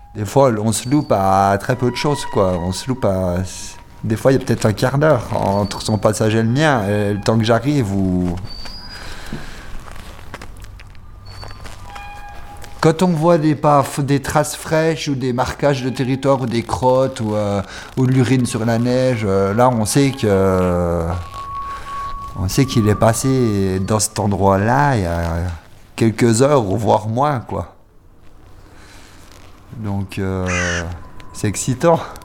Des fois, on se loupe à très peu de choses, quoi. On se loupe à... Des fois, il y a peut-être un quart d'heure entre son passage et le mien. Et le temps que j'arrive, ou... Quand on voit des traces fraîches ou des marquages de territoire ou des crottes ou de l'urine sur la neige, là, on sait qu'il est passé dans cet endroit-là il y a quelques heures ou voire moins, quoi. Donc, c'est excitant.